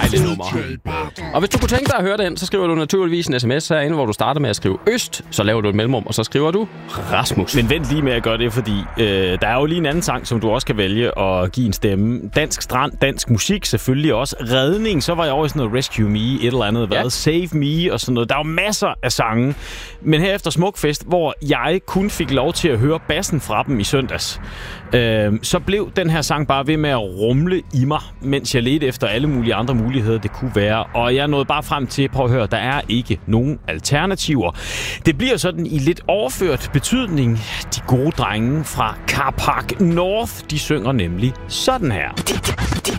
Dejligt nummer. Og hvis du kunne tænke dig at høre den, så skriver du naturligvis en sms herinde, hvor du starter med at skrive Øst, så laver du et mellemrum, og så skriver du Rasmus. Men vent lige med at gøre det, fordi der er jo lige en anden sang, som du også kan vælge at give en stemme. Dansk strand, dansk musik selvfølgelig også. Redning, så var jeg over i sådan noget Rescue Me, et eller andet, ja. Save Me og sådan noget. Der er jo masser af sange. Men her efter Smukfest, hvor jeg kun fik lov til at høre bassen fra dem i søndags, så blev den her sang bare ved med at rumle i mig, mens jeg ledte efter alle mulige andre muligheder, det kunne være. Og jeg nåede bare frem til, prøv at høre, der er ikke nogen alternativer. Det bliver sådan i lidt overført betydning. De gode drenge fra Carpark North, de synger nemlig sådan her.